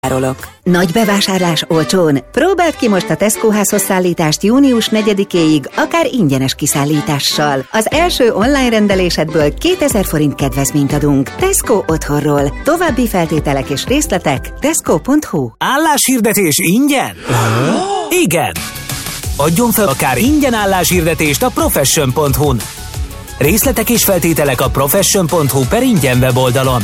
Nagy bevásárlás olcsón? Próbáld ki most a Tesco házhoz szállítást június 4-éig, akár ingyenes kiszállítással. Az első online rendelésedből 2000 forint kedvezményt adunk. Tesco otthonról. További feltételek és részletek tesco.hu. Álláshirdetés ingyen? Igen! Adjon fel akár ingyen álláshirdetést a profession.hu-n. Részletek és feltételek a profession.hu/ingyen weboldalon.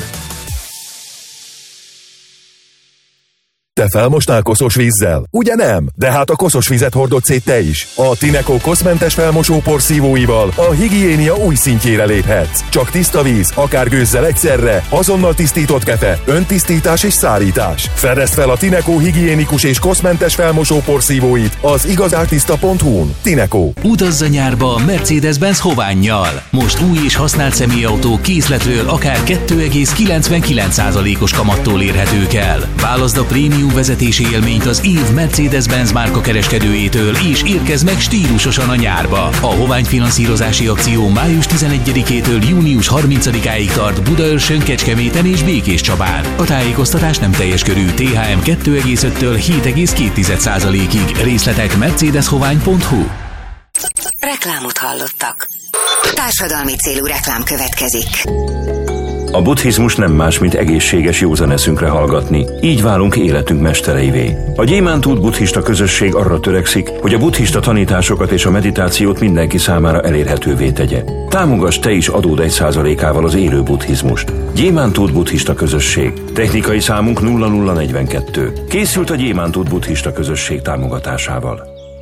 Te felmostál koszos vízzel? Ugye nem? De hát a koszos vizet hordod szét te is. A Tineco koszmentes felmosópor szívóival a higiénia új szintjére léphetsz. Csak tiszta víz, akár gőzzel egyszerre, azonnal tisztított kefe, öntisztítás és szárítás. Fedezd fel a Tineco higiénikus és koszmentes felmosópor szívóit az igazártiszta.hu-n. Tineco. Utazz a nyárba a Mercedes-Benz Hovánnyal. Most új és használt személyautó készletről akár 2,99%-os kamattól érhetők el. Válaszd a prémium vezetési élményt az év Mercedes-Benz márka kereskedőjétől, és érkezz meg stílusosan a nyárba. A Hovány finanszírozási akció május 11-től június 30-áig tart Budaörsön, Kecskeméten és Békéscsabán. A tájékoztatás nem teljes körű. THM 2,5-től 7,2%-ig. Részletek mercedeshovány.hu. Reklámot hallottak. Társadalmi célú reklám következik. A buddhizmus nem más, mint egészséges józan eszünkre hallgatni. Így válunk életünk mestereivé. A Gyémántút buddhista közösség arra törekszik, hogy a buddhista tanításokat és a meditációt mindenki számára elérhetővé tegye. Támogass te is adód 1%-ával az élő buddhizmust. Gyémántút buddhista közösség. Technikai számunk 0042. Készült a Gyémántút buddhista közösség támogatásával.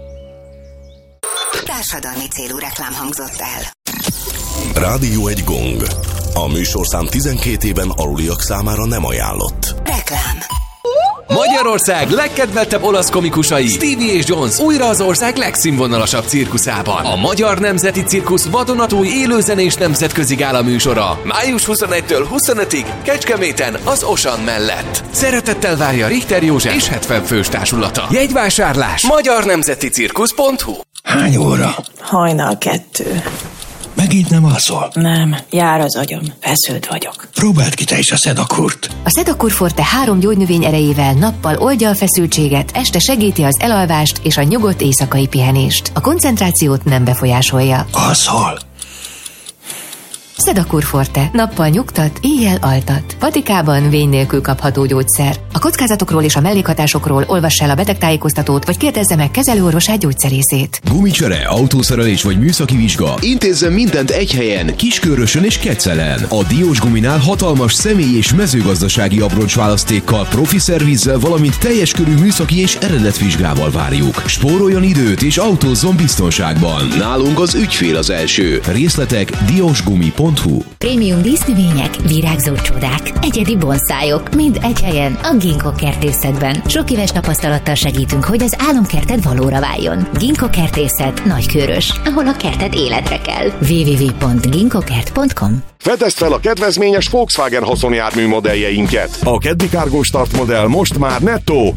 Társadalmi célú reklám hangzott el. Rádió egy gong. A műsorszám 12 éven aluliak számára nem ajánlott. Reklám. Magyarország legkedveltebb olasz komikusai Stevie és Jones újra az ország legszínvonalasabb cirkuszában. A Magyar Nemzeti Cirkusz vadonatúj élőzenés nemzetközi gála műsora május 21-től 25-ig Kecskeméten az Osan mellett. Szeretettel várja Richter József és 70 fős társulata. Jegyvásárlás magyarnemzeticirkusz.hu. Hány óra? 1:30. Megint nem alszol? Nem, jár az agyam, feszült vagyok. Próbáld ki te is a Sedakurt. A Sedakur Forte 3 gyógynövény erejével nappal oldja a feszültséget, este segíti az elalvást és a nyugodt éjszakai pihenést. A koncentrációt nem befolyásolja. Alszol? Sedakur Forte. Nappal nyugtat, éjjel altat. Patikában vény nélkül kapható gyógyszer. A kockázatokról és a mellékhatásokról olvass el a betegtájékoztatót, vagy kérdezze meg kezelőorvosát, gyógyszerészét. Gumicsere, autószerelés vagy műszaki vizsga. Intézzen mindent egy helyen, Kiskörösön és Kecelen. A Diós Guminál hatalmas személy- és mezőgazdasági abroncsválasztékkal, profi szervizzel, valamint teljes körű műszaki és eredetvizsgával várjuk. Spóroljon időt és autózzon biztonságban. Nálunk az ügyfél az első. Részletek diosgumi.hu. Prémium dísznövények, virágzó csodák, egyedi bonszájok, mind egy helyen a Ginkgo kertészetben. Sok éves tapasztalattal segítünk, hogy az álomkerted valóra váljon. Ginkgo kertészet, Nagykőrös, ahol a kerted életre kell. www.ginkgokert.com. Fedezd fel a kedvezményes Volkswagen haszonjármű modelljeinket. A Caddy Cargo Start modell most már nettó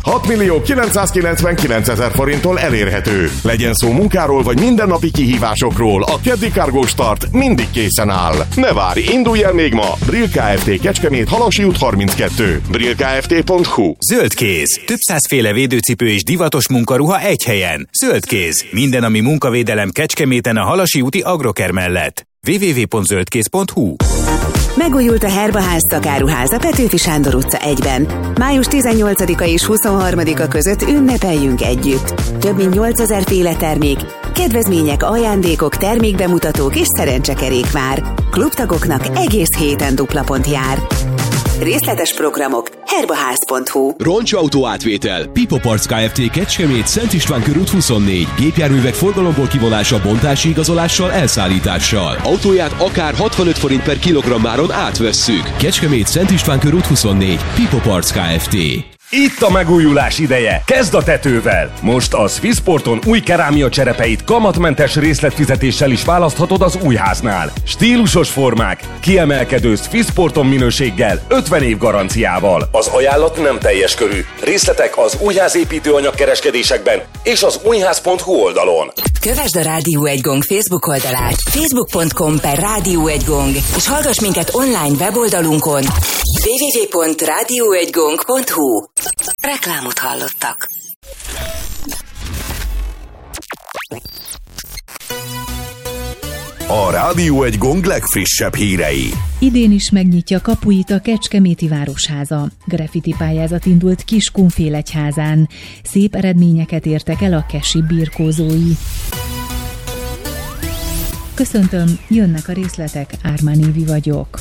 6.999.000 forinttól elérhető. Legyen szó munkáról vagy mindennapi kihívásokról, a Caddy Cargo Start mindig készen áll. Ne várj, indulj el még ma! Brill Kft. Kecskemét, Halasi út 32. brillkft.hu. Zöldkéz. Több százféle védőcipő és divatos munkaruha egy helyen. Zöldkéz. Minden, ami munkavédelem Kecskeméten a Halasi úti Agroker mellett. www.zöldkéz.hu. Megújult a Herbaház szakáruház a Petőfi Sándor utca 1-ben. Május 18-a és 23-a között ünnepeljünk együtt. Több mint 8000 féle termék, kedvezmények, ajándékok, termékbemutatók és szerencsekerékvár. Klubtagoknak egész héten dupla pont jár. Részletes programok herbaház.hu. Roncsautó átvétel. Pipo Parts Kft. Kecskemét, Szent István körút 24. Gépjárművek forgalomból kivonása, bontási igazolással, elszállítással. Autóját akár 65 forint per kilogrammáron átvesszük. Kecskemét, Szent István körút 24. Pipo Parts Kft. Itt a megújulás ideje! Kezd a tetővel! Most a Swissporton új kerámia cserepeit kamatmentes részletfizetéssel is választhatod az újháznál. Stílusos formák, kiemelkedő Swissporton minőséggel, 50 év garanciával. Az ajánlat nem teljes körű. Részletek az újházépítőanyag kereskedésekben és az újház.hu oldalon. Kövesd a Rádió Egy Gong Facebook oldalát, facebook.com/Rádió Egy Gong, és hallgass minket online weboldalunkon www.radioegygong.hu. Reklámot hallottak. A Rádió Egy Gong legfrissebb hírei. Idén is megnyitja kapuit a Kecskeméti Városháza. Graffiti pályázat indult Kiskunfélegyházán. Szép eredményeket értek el a kesi birkózói. Köszöntöm, jönnek a részletek, Ármán Évi vagyok.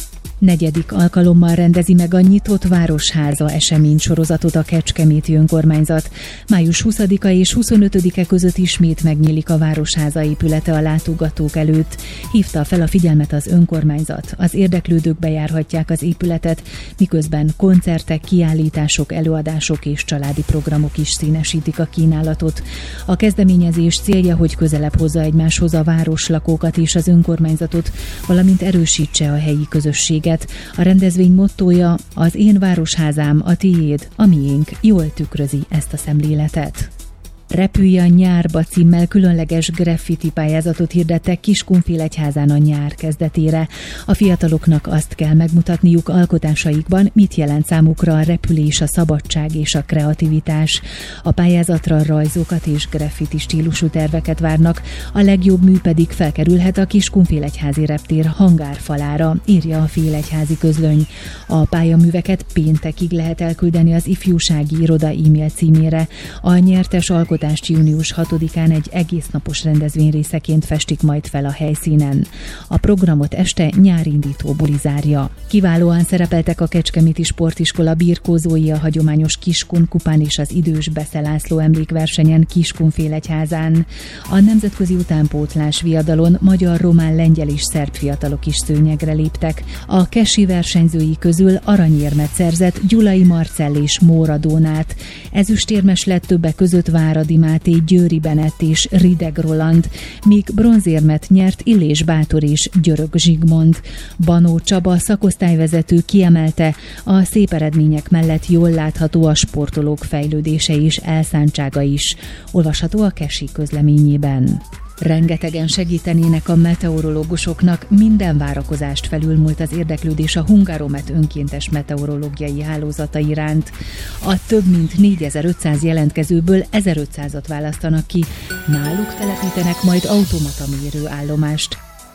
4. alkalommal rendezi meg a Nyitott Városháza eseménysorozatot a Kecskeméti önkormányzat. Május 20-a és 25-e között ismét megnyílik a Városháza épülete a látogatók előtt. Hívta fel a figyelmet az önkormányzat. Az érdeklődők bejárhatják az épületet, miközben koncertek, kiállítások, előadások és családi programok is színesítik a kínálatot. A kezdeményezés célja, hogy közelebb hozza egymáshoz a városlakókat és az önkormányzatot, valamint erősítse a helyi közösséget. A rendezvény mottója: az én városházám, a tiéd, a miénk, jól tükrözi ezt a szemléletet. Repülj a nyárba címmel különleges graffiti pályázatot hirdettek Kiskunfélegyházán a nyár kezdetére. A fiataloknak azt kell megmutatniuk alkotásaikban, mit jelent számukra a repülés, a szabadság és a kreativitás. A pályázatra rajzokat és graffiti stílusú terveket várnak, a legjobb mű pedig felkerülhet a Kiskunfélegyházi reptér hangárfalára, írja a Félegyházi Közlöny. A pályaműveket péntekig lehet elküldeni az ifjúsági iroda e-mail címére. A nyertes alkotást június 6-án egy egésznapos rendezvény részeként festik majd fel a helyszínen. A programot este nyárindító buli zárja. Kiválóan szerepeltek a Kecskeméti Sportiskola birkózói a hagyományos Kiskun kupán és az idős Bessze László emlékversenyen Kiskunfélegyházán. A nemzetközi utánpótlás viadalon magyar, román, lengyel és szerb fiatalok is szőnyegre léptek. A kesi versenyzői közül aranyérmet szerzett Gyulai Marcell és Móra Dónát. Ezüstérmes lett többek között Váradi Máté, Győri Benett és Rideg Roland, míg bronzérmet nyert Illés Bátor és Györök Zsigmond. Banó Csaba szakosztályvezető kiemelte, a szép eredmények mellett jól látható a sportolók fejlődése és elszántsága is. Olvasható a Kesi közleményében. Rengetegen segítenének a meteorológusoknak, minden várakozást felülmúlt az érdeklődés a Hungáromet önkéntes meteorológiai hálózata iránt. A több mint 4500 jelentkezőből 1500-at választanak ki, náluk telepítenek majd automata mérőállomást.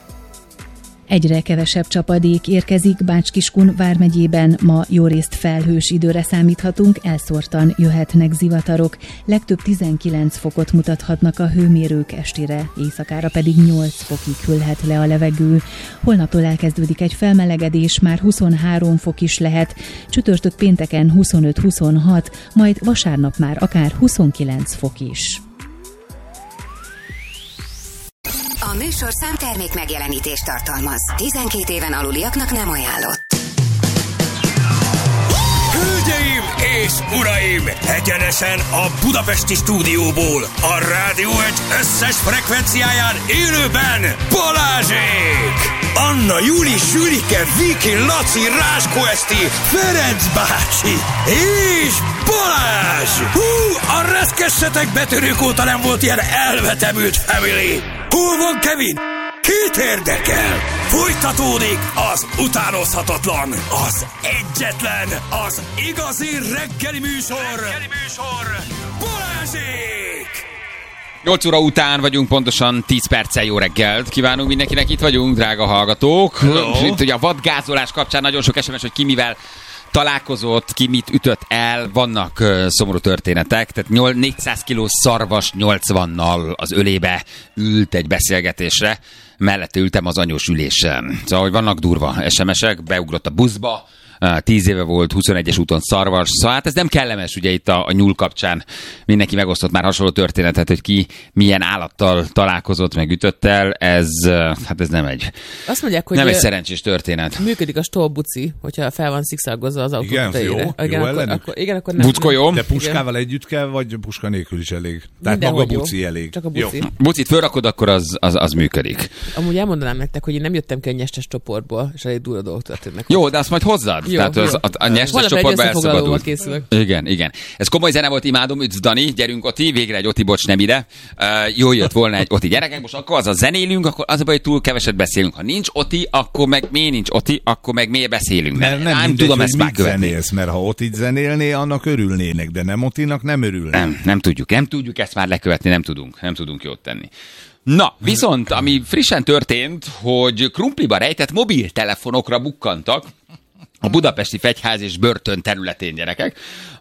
Egyre kevesebb csapadék érkezik Bács-Kiskun vármegyében, ma jórészt felhős időre számíthatunk, elszórtan jöhetnek zivatarok, legtöbb 19 fokot mutathatnak a hőmérők, estére, éjszakára pedig 8 fokig hűlhet le a levegő. Holnaptól elkezdődik egy felmelegedés, már 23 fok is lehet, csütörtök pénteken 25-26, majd vasárnap már akár 29 fok is. A műsorszám termék megjelenítést tartalmaz. 12 éven aluliaknak nem ajánlott. Hölgyeim és uraim! Egyenesen a budapesti stúdióból, a Rádió Egy összes frekvenciáján élőben Balázsék! Anna, Juli, Sülike, Viki, Laci, Ráskó Eszti, Ferenc bácsi és Balázs! Hú, a reszkessetek betörők óta nem volt ilyen elvetemült family! Hol van Kevin? Kit érdekel? Folytatódik az utánozhatatlan, az egyetlen, az igazi reggeli műsor Balázsék! 8 óra után vagyunk, pontosan 10 perccel jó reggelt kívánunk mindenkinek, itt vagyunk, drága hallgatók. Itt ugye a vadgázolás kapcsán nagyon sok SMS, hogy ki mivel találkozott, ki mit ütött el, vannak szomorú történetek, tehát 400 kiló szarvas 80-nal az ölébe ült egy beszélgetésre, mellette ültem az anyós ülésen. Szóval, hogy vannak durva SMS-ek, beugrott a buszba, 10 éve volt 21-es úton szarvas, szóval hát ez nem kellemes, ugye itt a nyúl kapcsán mindenki megosztott már hasonló történetet, hogy ki milyen állattal találkozott, meg ütött el, ez nem egy, azt mondják, hogy nem egy szerencsés történet. Működik a stolbuci, hogyha fel van szikszalgozva az autó. Igen, jó akkor nem. Bucko jó. De puskával együtt kell, vagy puska nélkül is elég? Tehát minden, maga buci elég. Csak a buci. Jó. Bucit fölrakod, akkor az működik. Amúgy elmondanám nektek, hogy én nem jöttem könnyestes csoportból, és elég durva dolgok történnek. Jó, de azt majd hozzad. Jó, Tehát jó. a nyertes csoportba elszabadult. Készülök. Igen. Ez komoly zene volt, imádom, üdv Dani, gyerünk Oti, végre egy Oti, bocs, nem ide. Jól jött volna egy Oti. Gyerekek, most akkor az a zenélünk, akkor az a baj, hogy túl keveset beszélünk. Ha nincs Oti, akkor meg miért nincs Oti, akkor meg miért beszélünk. Nem tudom ezt már követni. Zenélsz, mert ha Otit zenélné, annak örülnének, de nem Otinak nem örülnének. Nem tudjuk ezt már lekövetni, nem tudunk jót tenni. Na, viszont ami frissen történt, hogy krumpliba rejtett mobiltelefonokra bukkantak a budapesti fegyház és börtön területén, gyerekek.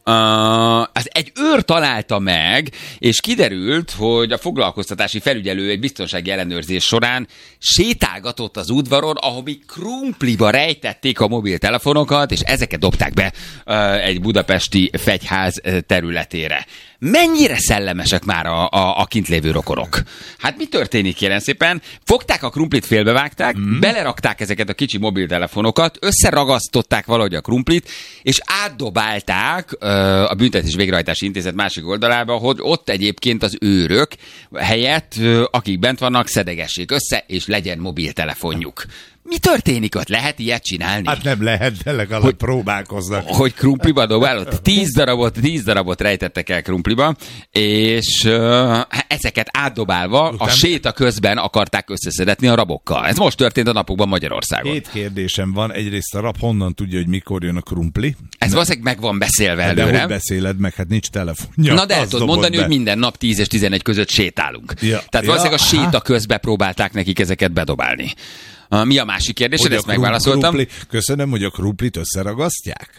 Az egy őr találta meg, és kiderült, hogy a foglalkoztatási felügyelő egy biztonsági ellenőrzés során sétálgatott az udvaron, ahol krumpliba rejtették a mobiltelefonokat, és ezeket dobták be egy budapesti fegyház területére. Mennyire szellemesek már a kint lévő rokonok? Hát mi történik, kérem szépen? Fogták a krumplit, félbevágták, belerakták ezeket a kicsi mobiltelefonokat, összeragasztották valahogy a krumplit, és átdobálták a Büntetés Végrehajtási Intézet másik oldalába, hogy ott egyébként az őrök helyett, akik bent vannak, szedegessék össze, és legyen mobiltelefonjuk. Mi történik ott? Lehet ilyet csinálni? Hát nem lehet, de legalább próbálkoznak. Hogy krumpliba dobálod? 10 darabot rejtettek el krumpliba, és ezeket átdobálva a séta közben akarták összeszedetni a rabokkal. Ez most történt a napokban Magyarországon. 2 kérdésem van. Egyrészt a rab honnan tudja, hogy mikor jön a krumpli? Ez valószínűleg meg van beszélve előre. De hogy beszéled meg? Hát nincs telefonja. Na de el tudod mondani, hogy minden nap 10 és 11 között sétálunk. Ja. Tehát valószínűleg a séta közben próbálták nekik ezeket bedobálni. Mi a másik kérdésed? Ezt megválaszoltam. Köszönöm, hogy a krumplit összeragasztják.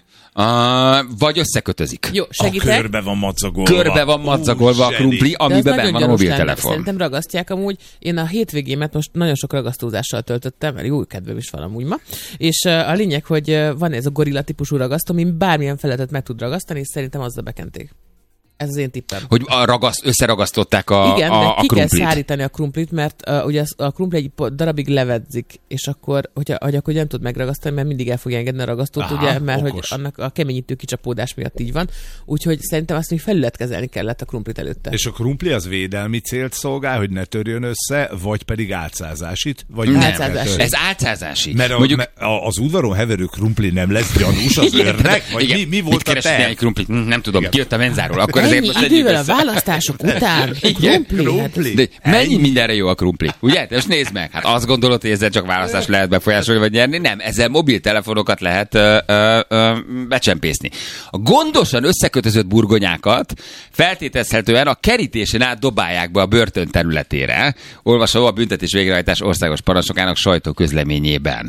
Vagy összekötözik. Jó, segítek. Körbe van madzagolva. Körbe van madzagolva a krumpli, amiben benne van a mobiltelefon. Szerintem ragasztják amúgy. Én a hétvégémet most nagyon sok ragasztózással töltöttem, mert jó kedvem is van amúgy ma. És a lényeg, hogy van ez a gorilla típusú ragasztó, ami bármilyen feletet meg tud ragasztani, és szerintem azzal bekenték. Ez az én tippem. Hogy összeragasztották a igen, de ki krumplit. kell szárítani a krumplit, mert ugye a krumpli egy darabig levedzik, és akkor, hogy nem tud megragasztani, mert mindig el fogja engedni a ragasztót, ugye, mert okos. Hogy annak a keményítő kicsapódás miatt így van. Úgyhogy szerintem azt még felületkezelni kellett a krumplit előtte. És a krumpli az védelmi célt szolgál, hogy ne törjön össze, vagy pedig álcázásit? Vagy nem, ez álcázási. Mert mondjuk az udvaron heverő krumpli nem lesz gyanús az őrnek? Vagy mi volt a terv? Nem tudom, kijött a menzáról, akkor ennyi idővel a választások után krumpli. De mennyi mindenre jó a krumpli, ugye? Most nézd meg, hát azt gondolod, hogy ezzel csak választást lehet befolyásolni vagy nyerni? Nem, ezzel mobiltelefonokat lehet becsempészni. A gondosan összekötözött burgonyákat feltételezhetően a kerítésen át dobálják be a börtön területére, olvasó a Büntetés Végrehajtás országos parancsnokának sajtóközleményében.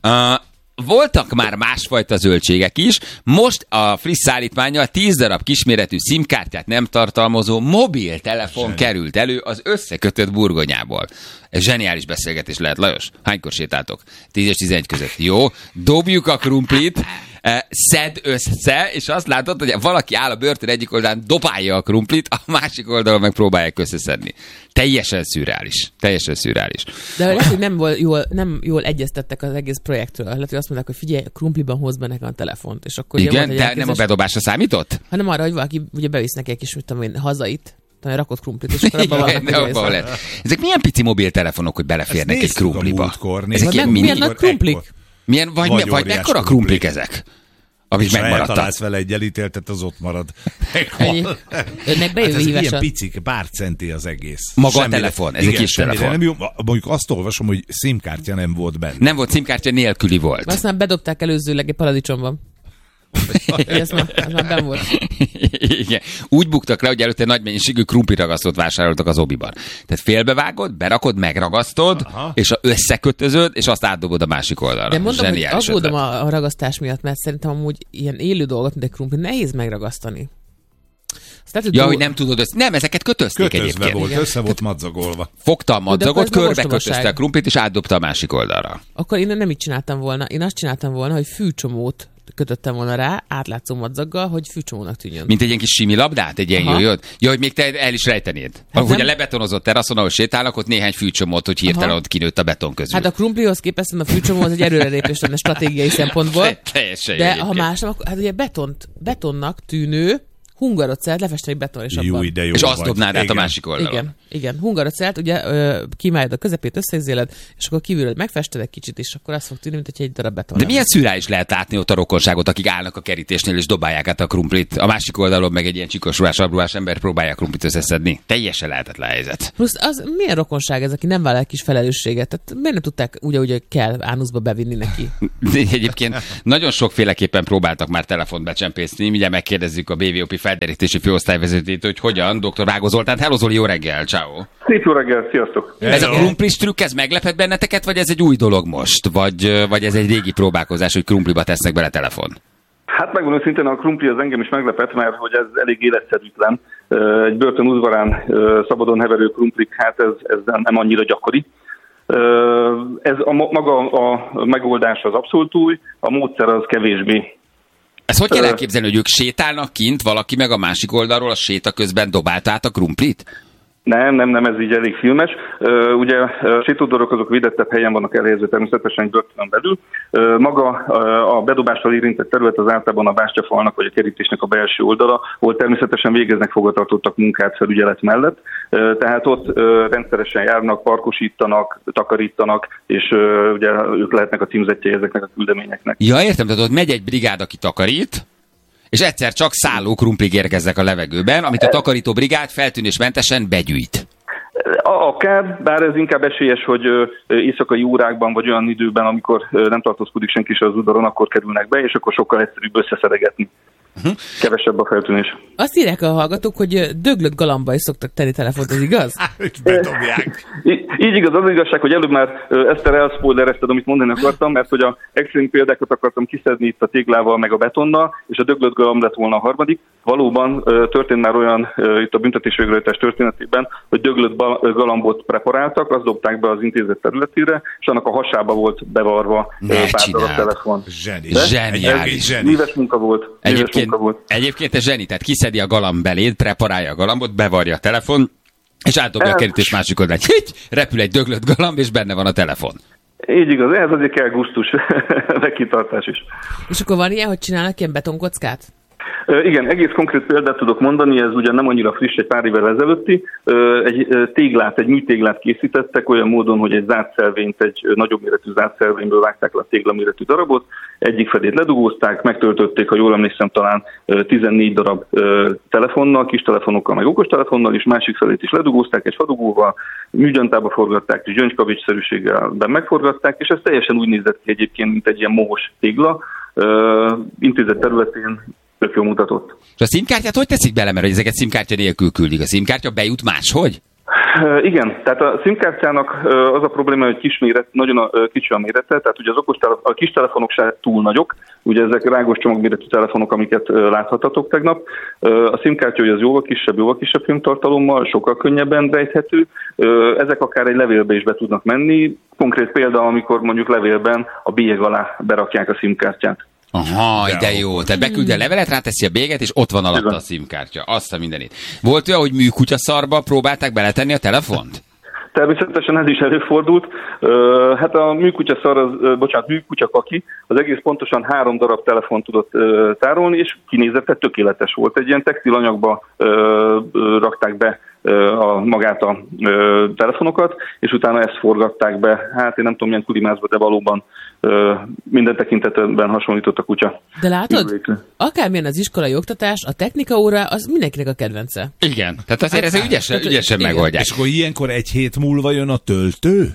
Voltak már másfajta zöldségek is, most a friss szállítmánnyal 10 darab kisméretű SIM-kártyát nem tartalmazó mobiltelefon került elő az összekötött burgonyából. Ez zseniális beszélgetés lehet, Lajos. Hánykor sétáltok? 10 és 11 között. Jó, dobjuk a krumplit, szedd össze, és azt látod, hogy valaki áll a börtön egyik oldalán, dobálja a krumplit, a másik oldalon meg próbálják összeszedni. Teljesen szürreális. De lehet, hogy nem jól egyeztettek az egész projektről. Lehet, hogy azt mondták, hogy figyelj, a krumpliban hoz be nekem a telefont. És akkor igen, de nem a bedobásra számított? Hanem arra, hogy valaki ugye bevisz neki egy kis, mit tudom én, hazait, rakott krumplit, és akkor abban van. Ezek milyen pici mobiltelefonok, hogy beleférnek egy krumpliba? Ezek ilyen milyen nagy krumplik? Milyen, vagy mekkora krumplik ezek? Amik megmaradtak. Eltalálsz vele egy elítéltet, az ott marad. Önnek bejövő hívása. Ilyen picik, pár centi az egész. Maga a telefon, ez egy kis telefon. Nem jó, mondjuk azt olvasom, hogy SIM-kártya nem volt benne. Nem volt SIM-kártya, nélküli volt. Aztán bedobták előzőleg egy paradicsomban. Ez már benn volt. Igen. Úgy buktak le, hogy előtte nagy mennyiségű krumpliragasztót vásároltak az Obiban. Tehát félbevágod, berakod, megragasztod, és összekötözöd, és azt átdobod a másik oldalra. De mondom, hogy aggódom a ragasztás miatt, mert szerintem amúgy ilyen élő dolgot, mint egy krumpli, nehéz megragasztani. Hogy nem tudod nem, ezeket kötözték egyébként. Volt, össze volt madzagolva. Fogta a madzagot, körbe kötözte a krumplit, és átdobta a másik oldalra. Akkor én nem így csináltam volna. Én azt csináltam volna, hogy fűcsomót kötöttem volna rá, átlátszó madzaggal, hogy fűcsomónak tűnjön. Mint egy ilyen kis simi labdát, egy ilyen jöjjött? Ja, hogy még te el is rejtenéd. Hát hogy a lebetonozott teraszon, ahol sétálnak, ott néhány fűcsomót, hogy hirtelen ott kinőtt a beton közül. Hát a krumplihoz képest a fűcsomó az egy előrelépés lenne stratégiai szempontból. Teljesen. De ha más nem, akkor hát ugye betonnak tűnő, hungarocelt, lefesteni beton és abban. De jó és azt dobnád át a másik oldalon. Igen. Hungarocelt, ugye kimáld a közepét, összegzéled, és akkor kívülről megfested egy kicsit, és akkor azt fog tűnni, mint egy darab beton. De milyen szürreális lehet látni ott a rokonságot, akik állnak a kerítésnél és dobálják át a krumplit. A másik oldalon meg egy ilyen csikosruhás, abruhás ember próbálja a krumplit összeszedni. Teljesen lehetetlen helyzet. Plusz az milyen rokonság ez, aki nem vállal egy kis felelősséget? Tehát miért nem tudták úgy, ahogy kell ánuszba bevinni neki? De egyébként nagyon sokféleképpen próbáltak már telefont becsempészni. Mindjárt megkérdezzük a BVOP felderítési főosztályvezetőjét, hogy hogyan. Dr. Vágó Zoltán, hello Zoli, jó reggel, ciao. Szép jó reggel, sziasztok. Ez a krumplis trükk, ez meglepett benneteket, vagy ez egy új dolog most? Vagy ez egy régi próbálkozás, hogy krumpliba tesznek bele telefon? Hát megmondom szintén, a krumpli az engem is meglepett, mert hogy ez elég életszerűtlen. Egy börtön udvarán szabadon heverő krumplik, hát ez nem annyira gyakori. Ez maga a megoldás az abszolút új, a módszer az kevésbé. Ezt hogy kell elképzelni, hogy ők sétálnak kint, valaki meg a másik oldalról a séta közben dobált át a krumplit? Nem, ez így elég filmes. Ugye a sétódorok azok védettebb helyen vannak elhelyezve természetesen börtönön belül. Maga a bedobással érintett terület az általában a bástyafalnak vagy a kerítésnek a belső oldala, ahol természetesen végeznek fogvatartottak munkát felügyelet mellett. Tehát ott rendszeresen járnak, parkosítanak, takarítanak, és ugye ők lehetnek a címzettjei ezeknek a küldeményeknek. Ja, értem, tehát ott megy egy brigád, aki takarít, és egyszer csak szálló krumplig érkeznek a levegőben, amit a takarító brigád feltűnésmentesen begyűjt. Akár, bár ez inkább esélyes, hogy éjszakai órákban, vagy olyan időben, amikor nem tartózkodik senki se az udvaron, akkor kerülnek be, és akkor sokkal egyszerűbb összeszeregetni. Kevesebb a feltűnés. Azt írják a hallgatók, hogy döglött galamba is szoktak tenni telefont, ez igaz? Így igaz, az igazság, hogy előbb már Eszter elszpoilerezted, amit mondani akartam, mert hogy a extrém példákat akartam kiszedni itt a téglával, meg a betonnal, és a döglött galamb lett volna a harmadik. Valóban történt már olyan itt a büntetésvégrehajtás történetében, hogy döglött galambot preparáltak, azt dobták be az intézet területére, és annak a hasába volt bevarva pár darab telefon. Zseniális. Műves munka volt. Egyébként ez zseni, tehát kiszedi a galamb beléd, preparálja a galambot, bevarja a telefon, és átdobja a kerítés másik oldalán. Repül egy döglött galamb, és benne van a telefon. Így igaz, ehhez azért kell gusztus, megkitartás is. És akkor van ilyen, hogy csinálnak ilyen betonkockát? Igen, egész konkrét példát tudok mondani, ez ugye nem annyira friss, egy pár évvel ezelőtti. Egy téglát, egy műtéglát készítettek olyan módon, hogy egy zártszelvényt, egy nagyobb méretű zártszelvényből vágták le a téglaméretű darabot, egyik felét ledugózták, megtöltötték, ha jól emlékszem, talán 14 darab telefonnal, kis telefonokkal, meg okostelefonnal, és másik felét is ledugózták egy fadugóval, műgyantába forgatták, és gyöngykavicsszerűséggel megforgatták, és ez teljesen úgy nézett ki egyébként, mint egy ilyen mohos tégla. Intézet területén tök jól mutatott. És a SIM-kártyát hogy teszik bele, mert ezeket SIM-kártya nélkül küldik? A SIM-kártya bejut máshogy? Igen, tehát a SIM-kártyának az a probléma, hogy nagyon kicsi a mérete, tehát ugye a kis telefonok se túl nagyok, ugye ezek rágos csomagméretű telefonok, amiket láthatatok tegnap. A SIM-kártya ugye az jóval kisebb filmtartalommal, sokkal könnyebben rejthető. Ezek akár egy levélbe is be tudnak menni. Konkrét példa, amikor mondjuk levélben a bélyeg alá berakják a SIM-kártyát. Aha, de jó. Tehát beküldi a levelet, ráteszi a bélyeget, és ott van alatta a SIM-kártya. Azt a mindenit. Volt olyan, hogy műkutyaszarba próbálták beletenni a telefont? Természetesen ez is előfordult. Hát a műkutyakaki, az egész pontosan 3 darab telefon tudott tárolni, és kinézete tökéletes volt. Egy ilyen textilanyagba rakták be magát a telefonokat, és utána ezt forgatták be. Hát én nem tudom, milyen kulimászba, de valóban minden tekintetben hasonlított a kutya. De látod? Akármilyen az iskolai oktatás, a technika óra az mindenkinek a kedvence. Igen, tehát azért ezek ügyesen megoldják. És akkor ilyenkor egy hét múlva jön a töltő?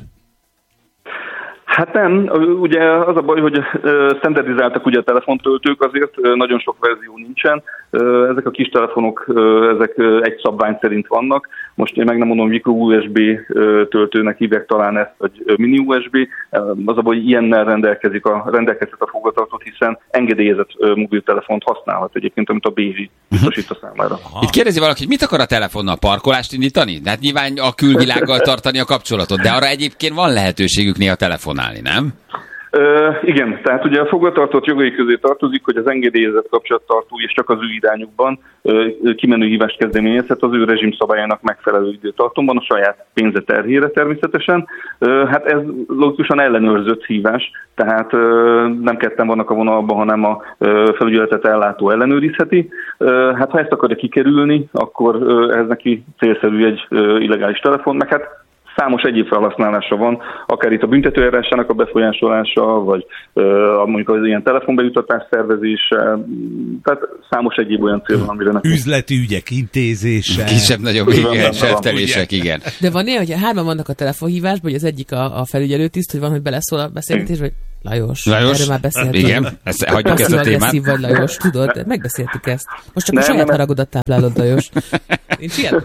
Hát nem, ugye az a baj, hogy standardizáltak ugye a telefontöltők, azért nagyon sok verzió nincsen. Ezek a kis telefonok, ezek egy szabvány szerint vannak. Most én meg nem mondom, mikro USB töltőnek hívják talán ezt, vagy mini USB. Az a baj, hogy ilyennel rendelkezhet a fogvatartott, hiszen engedélyezett mobiltelefont használhat egyébként, amit a BV biztosít a számára. Itt kérdezi valaki, mit akar a telefonnal? Parkolást indítani? Hát nyilván a külvilággal tartani a kapcsolatot, de arra egyébként van lehetőségük néha telefonálni, nem? Igen, tehát ugye a fogvatartott jogai közé tartozik, hogy az engedélyezett kapcsolattartó és csak az ő irányukban kimenő hívást kezdeményezhet az ő rezsimszabályának megfelelő időtartamban, a saját pénze terhére természetesen. Hát ez logikusan ellenőrzött hívás, tehát nem ketten vannak a vonalban, hanem a felügyeletet ellátó ellenőrizheti. Hát ha ezt akarja kikerülni, akkor ez neki célszerű egy illegális telefon, meg hát számos egyéb felhasználása van, akár itt a büntetőeljárásának a befolyásolása, vagy mondjuk az ilyen telefonbejutatás szervezése, tehát számos egyéb olyan cél van, amire nekünk. Üzleti ügyek intézése. Kisebb-nagyobb sertelések, igen. De van ilyen, hogy hárman vannak a telefonhívásban, hogy az egyik a felügyelőtiszt, hogy van, hogy beleszól a beszélgetés, vagy Lajos, erről már beszéltünk. Igen, hagyjuk ezt a témát. Vagy Lajos, tudod, megbeszéltük ezt. Most csak a saját haragodat táplálod, Lajos. Nincs ilyen?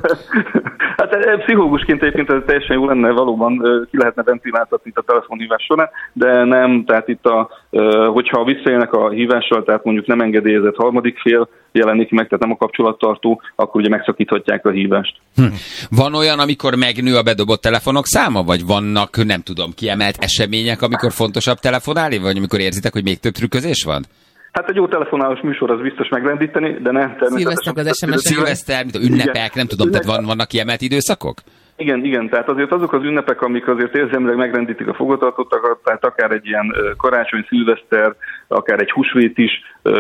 Hát pszichológusként egyébként ez teljesen jó lenne, valóban ki lehetne ventiláltatni itt a telefonhívás során, de nem, tehát itt hogyha visszaélnek a hívással, tehát mondjuk nem engedélyezett harmadik fél jelenik meg, tehát nem a kapcsolattartó, akkor ugye megszakíthatják a hívást. Van olyan, amikor megnő a bedobott telefonok száma, vagy vannak, nem tudom, kiemelt események, amikor fontosabb telefonálni, vagy amikor érzitek, hogy még több trükközés van? Hát egy jó telefonálós műsor az biztos megrendíteni, de nem természetesen. Szilveszter, ünnepek, nem tudom, tehát vannak kiemelt időszakok? Igen, tehát azért azok az ünnepek, amik azért érzelmileg megrendítik a fogvatartottakat, tehát akár egy ilyen karácsony, szilveszter, akár egy húsvét is,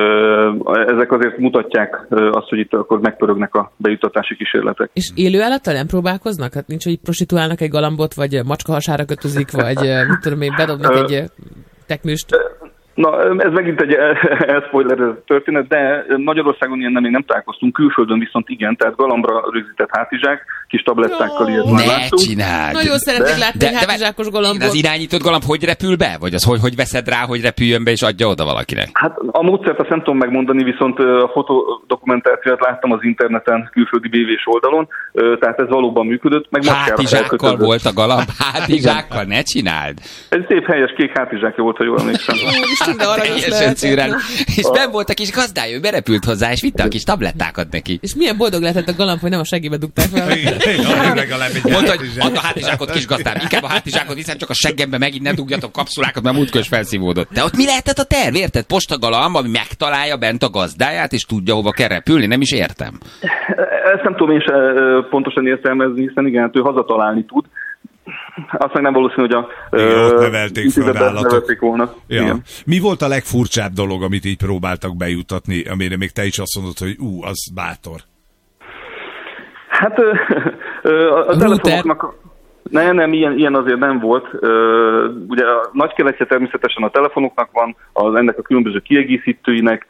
ezek azért mutatják azt, hogy itt akkor megpörögnek a bejutatási kísérletek. És élő állattal nem próbálkoznak? Hát nincs, hogy prostituálnak egy galambot, vagy macskahasára kötözik, vagy mit tudom én, bedobnak egy teknőst? Na, ez megint egy elspoiler történet, de Magyarországon ilyen nem találkoztunk, külföldön viszont igen, tehát galambra rögzített hátizsák, kis tablettákkal ilyet már láttunk. Ne csináld! Nagyon szeretnék látni egy hátizsákos galambot. Az irányított galamb hogy repül be? Vagy az hogy veszed rá, hogy repüljön be és adja oda valakinek? Hát a módszert azt nem tudom megmondani, viszont a fotodokumentációt láttam az interneten, külföldi BV-s oldalon, tehát ez valóban működött. Meg hátizsákkal volt a galamb? Hátizsákkal? Ne csináld! Egy szép helyes kék hátizsákja volt, ha jól emlékszem. És benn volt a kis gazdája, ő berepült hozzá, és vitte a kis tablettákat neki. És milyen boldog lehetett a galamb, hogy nem a segébe dugták fel. Mondta, hogy add a hátizsákot, kis gazdám, inkább a hátizsákot, hiszen csak a seggembe megint ne dugjatok kapszulákat, mert múltkor felszívódott. De ott mi lehetett a terv, érted? Postagalamb, ami megtalálja bent a gazdáját, és tudja, hova kell repülni, nem is értem. Ezt nem tudom én se pontosan értelmezni, hiszen igen, ő hazatalálni tud. Azt meg nem valószínű, hogy ott nevelték fel állatok. Volna. Ja. Mi volt a legfurcsább dolog, amit így próbáltak bejutatni, amire még te is azt mondod, hogy az bátor? Hát a telefonoknak... Nem, ilyen azért nem volt. Ugye a nagy keletje természetesen a telefonoknak van, ennek a különböző kiegészítőinek.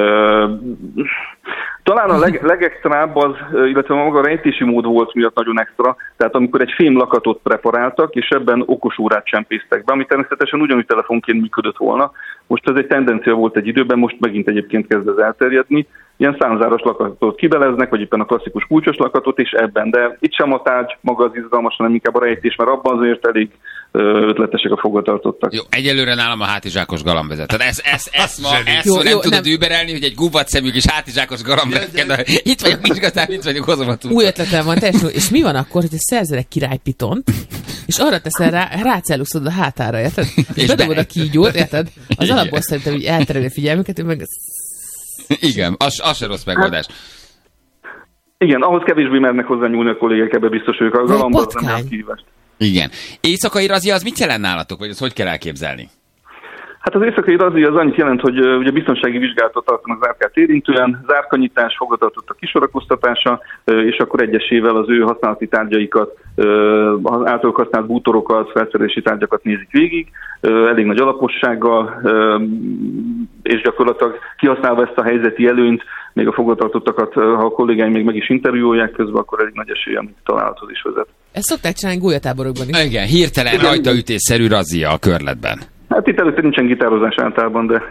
Talán a legextrább az, illetve maga a rejtési mód volt miatt nagyon extra, tehát amikor egy fém lakatot preparáltak, és ebben okosórát csempésztek be, ami természetesen ugyanúgy telefonként működött volna. Most ez egy tendencia volt egy időben, most megint egyébként kezd ez elterjedni. Ilyen számzáros lakatot kibeleznek, vagy éppen a klasszikus kulcsos lakatot is ebben, de itt sem a tárgy maga az izgalmas, hanem inkább a rejtés, mert abban azért elég ötletesek a fogvatartottak. Jó, egyelőre nálam a hátizsákos galamb vezet. Tehát ezt nem tudod überelni, hogy egy gubbadszemű kis hátizsákos galamb vezet. Itt vagyok, Misgatán, itt vagyok, hozom a túl. Új ötletem van, teljesen. És mi van akkor, hogy szerzel egy királypitont, és arra teszel rácelluszod a hátára, érted? És bedobod a kígyót, érted? Az alapból szerintem így eltereli a figyelmüket, meg... Igen, az se rossz megoldás. Igen, ahhoz kevésbé mernek hozzá nyúlni a kollégák, ebbe biztos ők. A galambot nem lehet kihívást. Igen. Éjszakai razia az mit jelent nálatok, vagy az hogy kell elképzelni? Hát az éjszakai razia az annyit jelent, hogy ugye biztonsági vizsgálatot tartanak zárkát érintően, zárkanyitás, fogvatartottak kisorakoztatása, és akkor egyesével az ő használati tárgyaikat, általuk használt bútorokat, felszerelési tárgyakat nézik végig, elég nagy alapossággal, és gyakorlatilag kihasználva ezt a helyzeti előnyt, még a fogvatartottakat, ha a kollégáim még meg is interjúolják közben, akkor elég nagy esélye, amit találathoz is vezet. Ezt szokták csinálni gólyatáborokban is. Igen, hirtelen rajtaütésszerű razia a körletben. Hát itt előtte nincsen gitározás általában, de...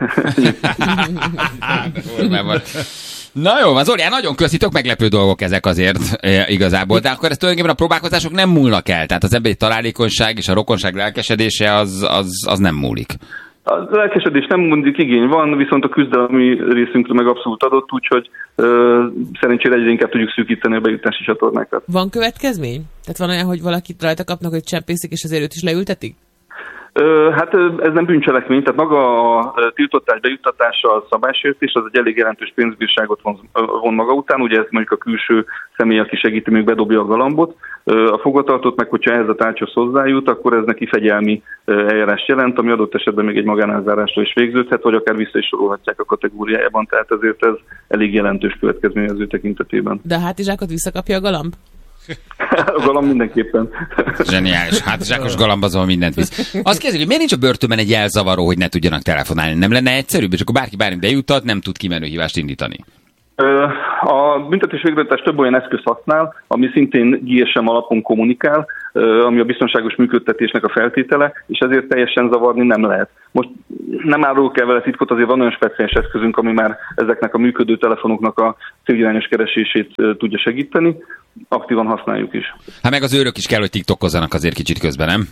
Na jó van, Zoli, nagyon köszitok, meglepő dolgok ezek azért igazából, de akkor ezt tulajdonképpen a próbálkozások nem múlnak el, tehát az emberi találékonyság és a rokonság lelkesedése az nem múlik. A lelkesedés nem mondjuk igény van, viszont a küzdelmi részünkre meg abszolút adott, úgyhogy szerencsére egyre inkább tudjuk szűkíteni a bejutási csatornákat. Van következmény? Tehát van olyan, hogy valakit rajta kapnak, hogy csempészik, és azért őt is leültetik? Hát ez nem bűncselekmény, tehát maga a tiltott ágy bejuttatása, a szabálysértés, az egy elég jelentős pénzbírságot von maga után, ugye ez mondjuk a külső személy, aki segíti, még bedobja a galambot. A fogvatartott meg, hogyha ehhez a tárgyhoz hozzájut, akkor ez neki fegyelmi eljárást jelent, ami adott esetben még egy magánelzárásra is végződhet, vagy akár vissza is sorolhatják a kategóriájában, tehát ezért ez elég jelentős következmény az ő tekintetében. De a hátizsákot visszakapja a galamb? A galamb mindenképpen. Zseniális. Hátizsákos galamb azon mindent visz. Azt kérdezik, hogy miért nincs a börtönben egy jelzavaró, hogy ne tudjanak telefonálni? Nem lenne egyszerűbb, és akkor bárki bármi bejuttat, nem tud kimenőhívást indítani? A büntetés végrehajtás több olyan eszköz használ, ami szintén GSM alapon kommunikál, ami a biztonságos működtetésnek a feltétele, és ezért teljesen zavarni nem lehet. Most nem árulok el vele titkot, azért van olyan speciális eszközünk, ami már ezeknek a működő telefonoknak a célirányos keresését tudja segíteni. Aktívan használjuk is. Hát meg az őrök is kell, hogy tiktokozzanak azért kicsit közben, nem?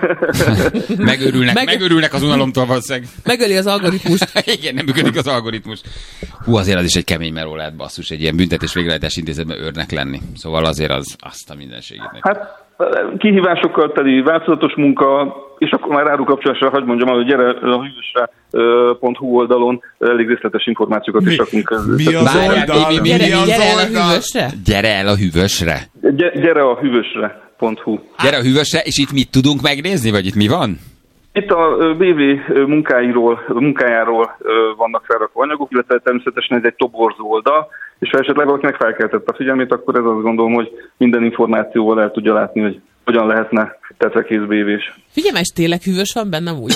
Megőrülnek az unalomtól valószínűleg. Megöli az algoritmust. Igen, nem működik az algoritmus. Hú, azért az is egy kemény meló lehet, basszus, egy ilyen büntetés végrehajtás intézetben őrnek lenni. Szóval azért az azt a mindenségét neki. Hát kihívásokkal teli változatos munka, és akkor már árukapcsolásra, hogy mondjam, hogy gyere a hűvösre.hu oldalon elég részletes információkat is rakunk. Mi az oldal? Gyere el a hűvösre? Gyere el a hűvösre? Gyere a hűvösre.hu. Gyere a hűvösre, és itt mit tudunk megnézni, vagy itt mi van? Itt a BV munkájáról vannak felrakva anyagok, illetve természetesen ez egy toborzó oldal, és ha esetleg valakinek felkeltett a figyelmét, akkor ez azt gondolom, hogy minden információval el tudja látni, hogy hogyan lehetne tetrekész BV-s. Figyelj, és tényleg hűvös van bennem úgy?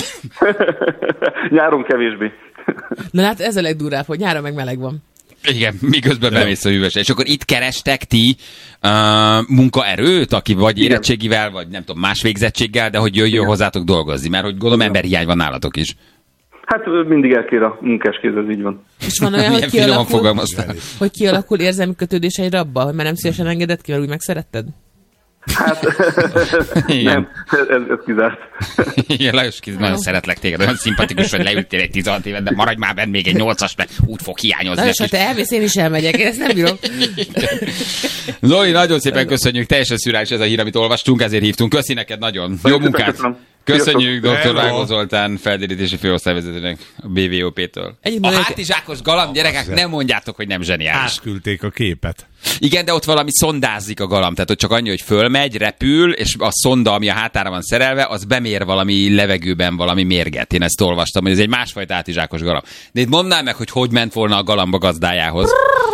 Nyáron kevésbé. Na hát ez a legdurvább, hogy nyáron meg meleg van. Igen, miközben bemész a hűvösre. És akkor itt kerestek ti munkaerőt, aki vagy érettségivel, vagy nem tudom, más végzettséggel, de hogy jöjjön hozzátok dolgozni, mert hogy gondolom emberhiány van nálatok is. Hát mindig elkér a munkáskéz, ez így van. És van olyan, hogy kialakul érzelmi kötődés egy rabba, hogy már nem szívesen engedett ki, mert úgy megszeretted? Hát nem, ez kizárt. Igen, Lajos, nagyon szeretlek téged, olyan szimpatikus, hogy leültél egy 16 évet, de maradj már benne még egy 8-as, mert úgy fog hiányozni. Lajos, ha te elmész, én is elmegyek, én ezt nem bírom. Zoli, nagyon szépen köszönjük, teljesen szürális ez a hír, amit olvastunk, ezért hívtunk. Köszi neked nagyon. Jó munkát! Köszönjük dr. Vágó Zoltán felderítési főosztályvezetőnek a BVOP-től. A hátizsákos galamb, gyerekek, nem mondjátok, hogy nem zseniális. Átküldték a képet. Igen, de ott valami szondázik a galamb, tehát ott csak annyi, hogy fölmegy, repül, és a szonda, ami a hátára van szerelve, az bemér valami levegőben valami mérget. Én ezt olvastam, hogy ez egy másfajta hátizsákos galamb. De itt mondd meg, hogy ment volna a galamb a gazdájához.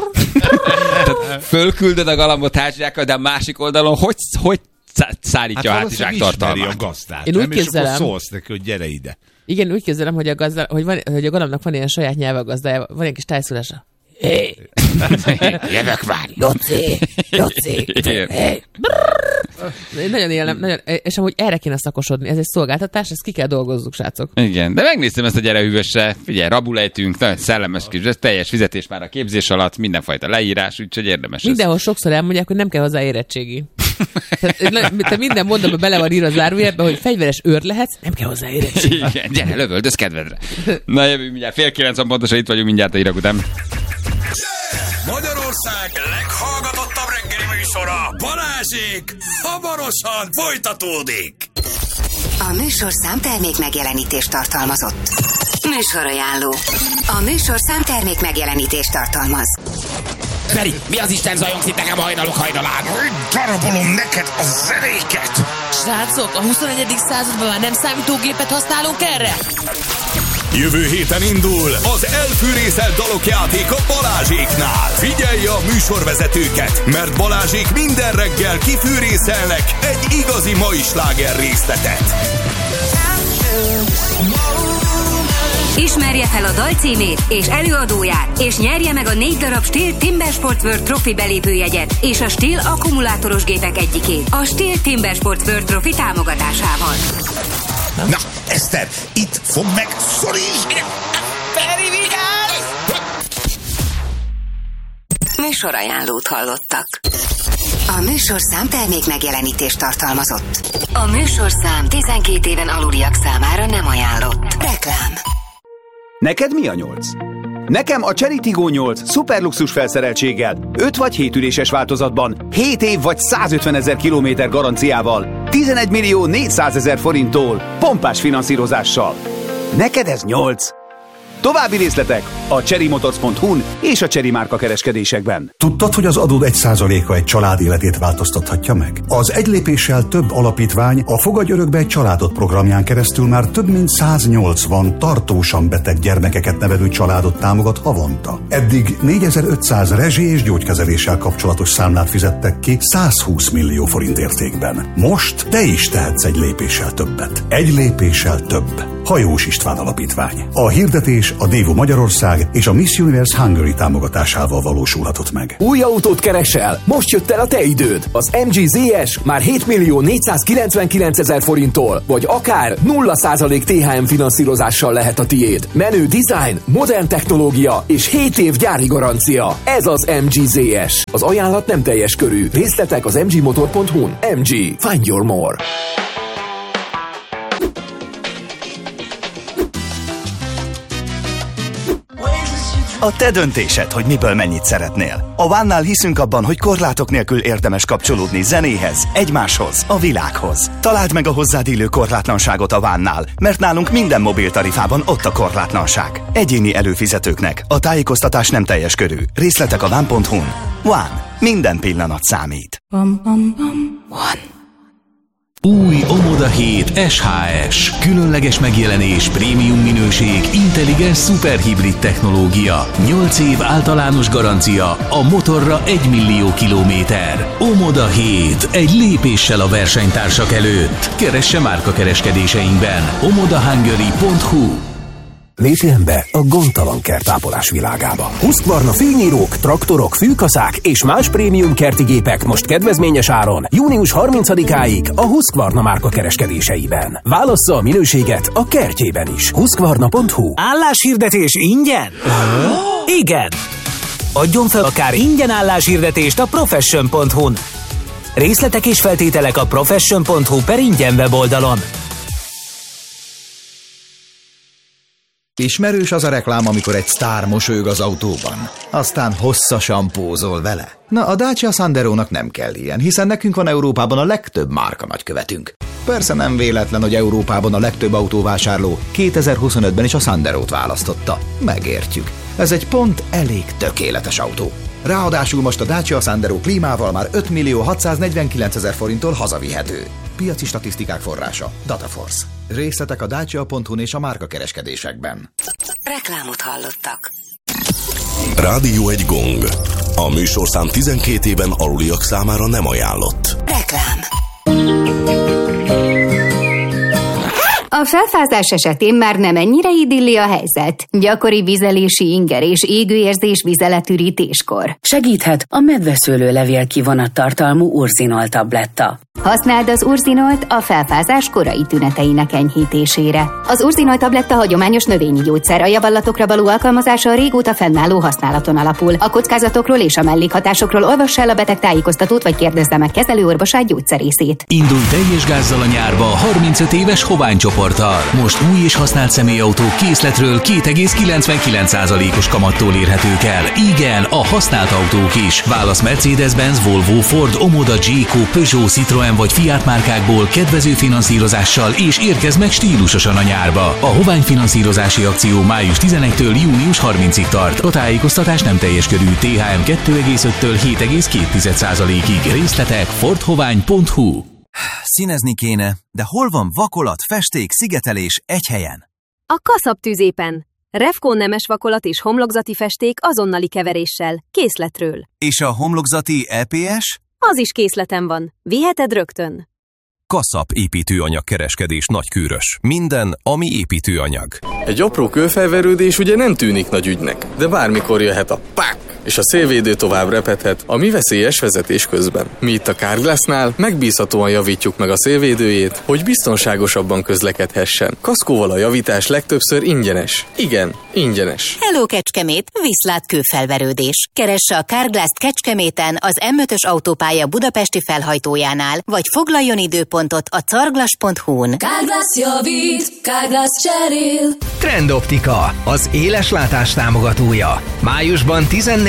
Tehát fölküldöd a galambot hátizsákkal, de a másik oldalon hogy szállítja a hátizsák tartalmát. A gazdát, én úgy képzelem, és akkor szólsz neki, hogy gyere ide. Igen, úgy képzelem, hogy hogy a galambnak van ilyen saját nyelve a gazdája, van egy kis tájszólása. Hé! Jövök már! Loci! Hey! Nagyon élem, és amúgy erre kéne szakosodni, ez egy szolgáltatás, ezt ki kell dolgozzuk, srácok. Igen, de megnéztem ezt a gyere hűvösre, figyelj, rabulejtünk, nagyon szellemes kis, teljes fizetés már a képzés alatt, mindenfajta leírás, úgyhogy érdemes. Mindenhol sokszor elmondják, hogy nem kell hozzá érettségi. Te minden mondatban bele van írva az zárójelben, hogy fegyveres őr lehetsz, nem kell hozzá érettségi. Igen, gyere, lövöldöz kedvedre. Na jövünk mindjárt, 8:30 pontosan itt vagyunk mindjárt a hírek után. Magyarország leghallgatottabb reggeli műsora, Balázsék, hamarosan folytatódik. A műsorszám termék megjelenítést tartalmazott. Műsorajánló. A műsorszám termék megjelenítést tartalmaz. Feri, mi az Isten zajongsz itt nekem a hajnalok? Darabolom neked a zenéket! Srácok, a 21. században már nem számítógépet használunk erre? Jövő héten indul az elfűrészelt dalok játéka Balázséknál. Figyelj a műsorvezetőket, mert Balázsék minden reggel kifűrészelnek egy igazi mai sláger részletet. Ismerje fel a dal címét és előadóját, és nyerje meg a 4 darab Stihl Timber Sports World Trophy belépőjegyet és a Stihl akkumulátoros gépek egyikét a Stihl Timber Sports World Trophy támogatásával. Na, Eszter, itt fog meg, szorítsd! Feri, vigyázz! Műsorajánlót hallottak. A műsorszám termék megjelenítést tartalmazott. A műsorszám 12 éven aluliak számára nem ajánlott. Reklám. Neked mi a 8? Nekem a Cherry Tiggo 8 szuperluxus felszereltséggel, 5 vagy 7 üléses változatban, 7 év vagy 150 000 kilométer garanciával, 11 millió 400 000 forinttól, pompás finanszírozással. Neked ez 8. További részletek a CherryMotors.hu-n és a Chery márka kereskedésekben. Tudtad, hogy az adód 1%-a egy család életét változtathatja meg? Az Egy lépéssel több alapítvány a Fogadj örökbe egy családot programján keresztül már több mint 180 tartósan beteg gyermekeket nevelő családot támogat havonta. Eddig 4500 rezsi- és gyógykezeléssel kapcsolatos számlát fizettek ki 120 millió forint értékben. Most te is tehetsz egy lépéssel többet. Egy lépéssel több. Hajós István Alapítvány. A hirdetés a Dévo Magyarország és a Miss Universe Hungary támogatásával valósulhatott meg. Új autót keresel? Most jött el a te időd. Az MG ZS már 7 millió 499 000 forinttól, vagy akár 0% THM finanszírozással lehet a tiéd. Menő design, modern technológia és 7 év gyári garancia. Ez az MG ZS. Az ajánlat nem teljes körű. Részletek az mgmotor.hu-n. MG. Find your more. A te döntésed, hogy miből mennyit szeretnél. A One-nál hiszünk abban, hogy korlátok nélkül érdemes kapcsolódni zenéhez, egymáshoz, a világhoz. Találd meg a hozzád illő korlátlanságot a One-nál, mert nálunk minden mobiltarifában ott a korlátlanság. Egyéni előfizetőknek a tájékoztatás nem teljes körű. Részletek a one.hu-n. One. Minden pillanat számít. One. Új Omoda 7 SHS. Különleges megjelenés, prémium minőség, intelligens szuperhibrid technológia. 8 év általános garancia, a motorra 1 millió kilométer. Omoda 7. Egy lépéssel a versenytársak előtt. Keresse márkakereskedéseinkben. omodahungary.hu. Lépjen be a gondtalan kertápolás világába. Husqvarna fűnyírók, traktorok, fűkaszák és más prémium kerti gépek most kedvezményes áron június 30-áig a Husqvarna márka kereskedéseiben. Válassza a minőséget a kertjében is. Husqvarna.hu. Álláshirdetés ingyen? Igen! Adjon fel akár ingyen álláshirdetést a profession.hu-n. Részletek és feltételek a profession.hu/ingyen weboldalon. Ismerős az a reklám, amikor egy sztár mosolyog az autóban, aztán hosszasan pózol vele. Na, a Dacia Sanderónak nem kell ilyen, hiszen nekünk van Európában a legtöbb márka nagykövetünk. Persze nem véletlen, hogy Európában a legtöbb autóvásárló 2025-ben is a Sanderót választotta. Megértjük. Ez egy pont elég tökéletes autó. Ráadásul most a Dacia Sandero klímával már 5 millió 649 000 forinttól hazavihető. Piaci statisztikák forrása Dataforce. Részletek a dacia.hu-n és a márkakereskedésekben. Reklámot hallottak. Rádió egy gong. A műsorszám 12 éven aluliak számára nem ajánlott. Reklám. A felfázás esetén már nem ennyire idilli a helyzet. Gyakori vizelési inger és égőérzés vizeletürítéskor. Segíthet a medveszőlőlevél kivonattartalmú urzinol tabletta. Használd az urzinolt a felfázás korai tüneteinek enyhítésére. Az urzinol tabletta hagyományos növényi gyógyszer, a javallatokra való alkalmazása a régóta fennálló használaton alapul. A kockázatokról és a mellékhatásokról olvass el a beteg tájékoztatót, vagy kérdezze meg kezelőorvosát, gyógyszerészét. Indulj teljes gázzal a nyárba 35 éves Hovány csoporttal. Most új és használt személyautók készletről 2,99%-os kamattól érhetők el. Igen, a használt autók is. Válasz Mercedes-Benz, Volvo, Ford, Omoda, Geico, Peugeot, Citroën vagy Fiat márkákból kedvező finanszírozással, és érkezz meg stílusosan a nyárba. A Hovány finanszírozási akció május 11-től június 30-ig tart. A tájékoztatás nem teljes körű. THM 2,5-től 7,2%-ig. Részletek fordhovány.hu. Színezni kéne, de hol van vakolat, festék, szigetelés egy helyen? A Kaszab tüzépen. Revco nemes vakolat és homlokzati festék azonnali keveréssel, készletről. És a homlokzati EPS? Az is készleten van. Viheted rögtön. Kaszab építőanyag kereskedés Nagykőrös. Minden, ami építőanyag. Egy apró kőfelverődés ugye nem tűnik nagy ügynek, de bármikor jöhet a pák, és a szélvédő tovább repedhet, ami veszélyes vezetés közben. Mi itt a Carglassnál megbízhatóan javítjuk meg a szélvédőjét, hogy biztonságosabban közlekedhessen. Kaszkóval a javítás legtöbbször ingyenes. Igen, ingyenes. Hello Kecskemét, viszlát kőfelverődés. Keresse a Carglass-t Kecskeméten az M5-ös autópálya budapesti felhajtójánál, vagy foglaljon időpontot a carglass.hu-n. Carglass javít, Carglass cserél. Trend Optika, az éleslátás támogatója. Májusban 14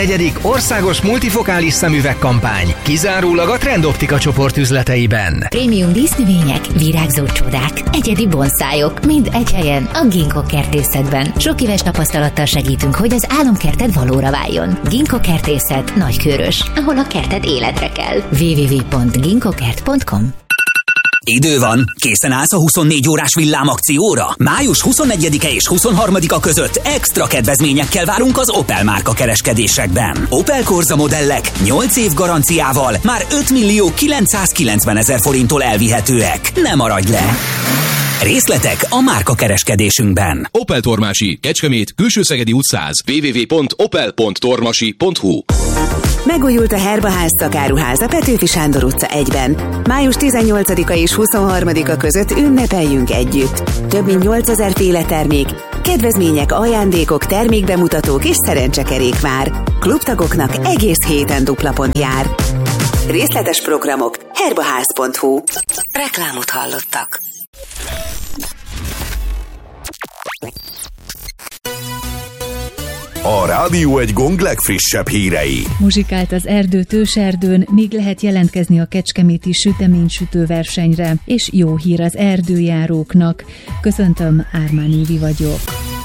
24. országos multifokális szemüvegkampány. Kizárólag a Trend Optika csoport üzleteiben. Prémium dísznövények, virágzó csodák, egyedi bonszájok, mind egy helyen a Ginkgo kertészetben. Sok éves tapasztalattal segítünk, hogy az álomkerted valóra váljon. Ginkgo kertészet Nagykőrös, ahol a kerted életre kell. www.ginkgokert.com. Idő van, készen állsz a 24 órás villámakcióra? Május 21-e és 23-a között extra kedvezményekkel várunk az Opel márka kereskedésekben. Opel Corsa modellek 8 év garanciával már 5.990.000 forinttól elvihetőek. Ne maradj le! Részletek a márka kereskedésünkben. Opel Tormási, Kecskemét, Külső-Szegedi út 100. www.opel.tormasi.hu. Megújult a Herbaház szakáruház a Petőfi Sándor utca 1-ben. Május 18-a és 23-a között ünnepeljünk együtt. Több mint 8000 féle termék, kedvezmények, ajándékok, termékbemutatók és szerencsekerék vár. Klubtagoknak egész héten dupla pont jár. Részletes programok herbaház.hu. Reklámot hallottak. A Rádió egy Gong legfrissebb hírei. Muzsikált az erdő Tőserdőn, még lehet jelentkezni a kecskeméti süteménysütő versenyre, és jó hír az erdőjáróknak. Köszöntöm, Ármán Évi vagyok.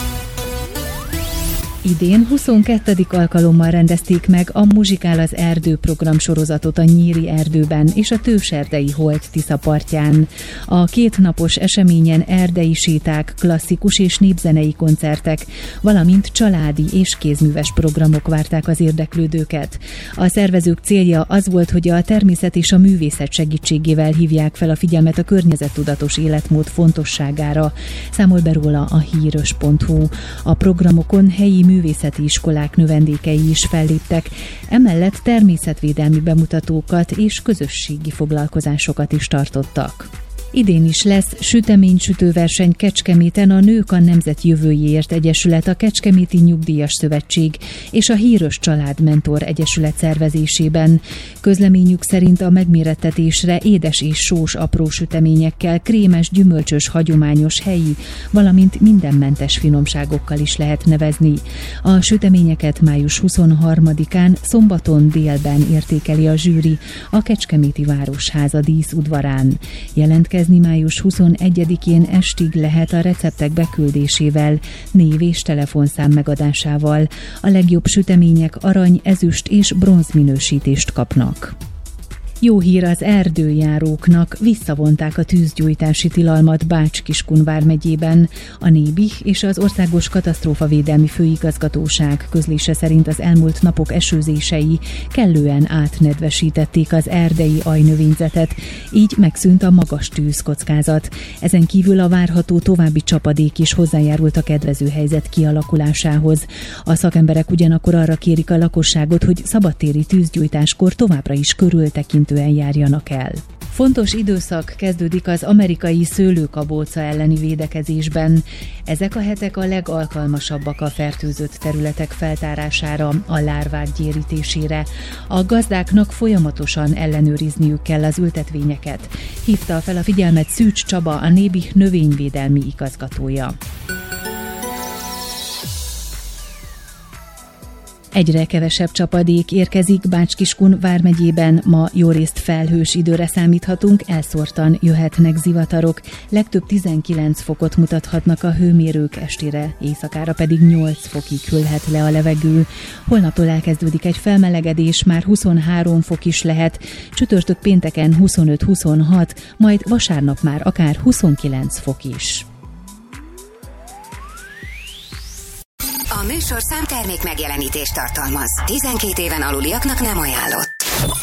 Idén 22. alkalommal rendezték meg a Muzsikál az erdő programsorozatot a Nyíri erdőben és a Tőserdei Holt Tisza partján. A 2 napos eseményen erdei séták, klasszikus és népzenei koncertek, valamint családi és kézműves programok várták az érdeklődőket. A szervezők célja az volt, hogy a természet és a művészet segítségével hívják fel a figyelmet a környezettudatos életmód fontosságára, számol be róla a híros.hu. A programokon helyi művészeti iskolák növendékei is felléptek, emellett természetvédelmi bemutatókat és közösségi foglalkozásokat is tartottak. Idén is lesz süteménysütőverseny Kecskeméten a Nők a Nemzet Jövőjéért Egyesület, a Kecskeméti Nyugdíjas Szövetség és a Híros Család Mentor Egyesület szervezésében. Közleményük szerint a megmérettetésre édes és sós apró süteményekkel, krémes, gyümölcsös, hagyományos, helyi, valamint mindenmentes finomságokkal is lehet nevezni. A süteményeket május 23-án szombaton délben értékeli a zsűri a Kecskeméti Városháza díszudvarán. Jelentkezni május 21-én estig lehet a receptek beküldésével, név és telefonszám megadásával. A legjobb sütemények arany, ezüst és bronz minősítést kapnak. Jó hír az erdőjáróknak, visszavonták a tűzgyújtási tilalmat Bács-Kiskun vármegyében. A NÉBIH és az Országos Katasztrófavédelmi Főigazgatóság közlése szerint az elmúlt napok esőzései kellően átnedvesítették az erdei ajnövényzetet, így megszűnt a magas tűzkockázat. Ezen kívül a várható további csapadék is hozzájárult a kedvező helyzet kialakulásához. A szakemberek ugyanakkor arra kérik a lakosságot, hogy szabadtéri tűzgyújtáskor továbbra is körültekintően járjanak el. Fontos időszak kezdődik az amerikai szőlőkabóca elleni védekezésben. Ezek a hetek a legalkalmasabbak a fertőzött területek feltárására, a lárvák gyérítésére. A gazdáknak folyamatosan ellenőrizniük kell az ültetvényeket. Hívta fel a figyelmet Szűcs Csaba, a NÉBIH növényvédelmi igazgatója. Egyre kevesebb csapadék érkezik Bács-Kiskun vármegyében, ma jórészt felhős időre számíthatunk, elszórtan jöhetnek zivatarok, legtöbb 19 fokot mutathatnak a hőmérők, estére, éjszakára pedig 8 fokig hűlhet le a levegő. Holnaptól elkezdődik egy felmelegedés, már 23 fok is lehet, csütörtök pénteken 25-26, majd vasárnap már akár 29 fok is. A műsorszám termék megjelenítést tartalmaz. 12 éven aluliaknak nem ajánlott.